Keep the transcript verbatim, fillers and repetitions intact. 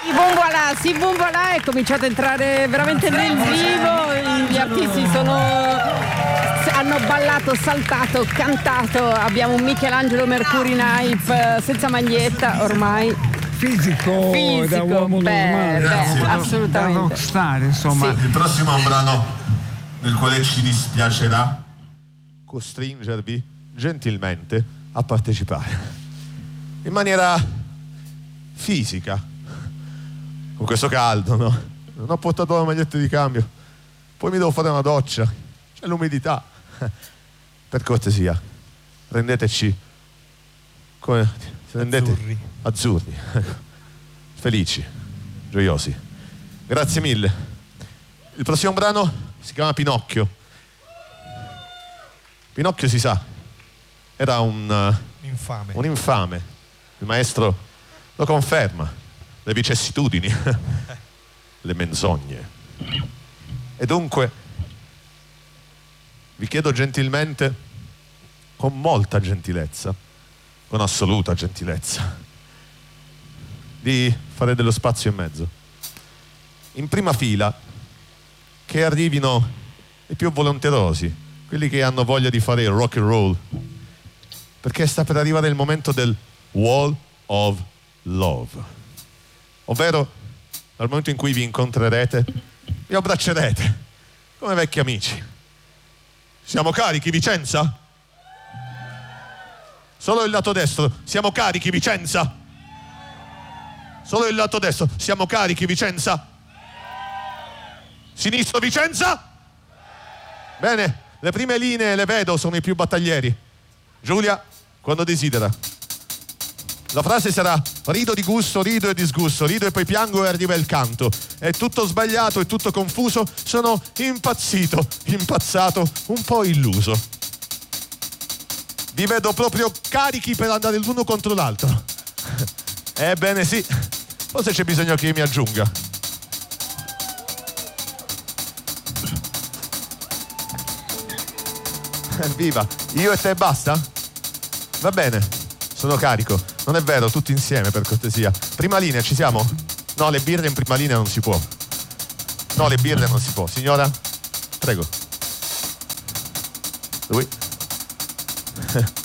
Buon voilà, sì, buon voilà, è cominciato a entrare veramente nel vivo, gli artisti sono, hanno ballato, saltato, cantato, abbiamo un Michelangelo Mercuri Naip senza maglietta ormai. Fisico, Fisico, da uomo beh, normale, beh, da, assolutamente. da rockstar, insomma. Sì. Il prossimo è un brano nel quale ci dispiacerà costringervi gentilmente a partecipare in maniera fisica con questo caldo, no? Non ho portato la maglietta di cambio, poi mi devo fare una doccia, c'è l'umidità. Per cortesia rendeteci come rendete azzurri, azzurri. Felici, gioiosi. Grazie mille. Il prossimo brano si chiama Pinocchio. Pinocchio, si sa, era un uh, infame. un infame. Il maestro lo conferma. Le vicissitudini, le menzogne. E dunque vi chiedo gentilmente, con molta gentilezza, con assoluta gentilezza, di fare dello spazio in mezzo. In prima fila che arrivino i più volenterosi, quelli che hanno voglia di fare il rock and roll, perché sta per arrivare il momento del Wall of Love, ovvero dal momento in cui vi incontrerete vi abbraccerete come vecchi amici. Siamo carichi, Vicenza? Solo il lato destro. Siamo carichi, Vicenza? Solo il lato destro. Siamo carichi, Vicenza? Sinistro, Vicenza? Bene, le prime linee le vedo, sono i più battaglieri. Giulia, quando desidera. La frase sarà: rido di gusto, rido e disgusto, rido e poi piango e arriva il canto. È tutto sbagliato, è tutto confuso, sono impazzito, impazzato, un po' illuso. Vi vedo proprio carichi per andare l'uno contro l'altro. Ebbene sì, forse c'è bisogno che io mi aggiunga. Viva, io e te basta? Va bene, sono carico. Non è vero, tutti insieme, per cortesia. Prima linea, ci siamo? No, le birre in prima linea non si può. No, le birre non si può. Signora, prego. Lui.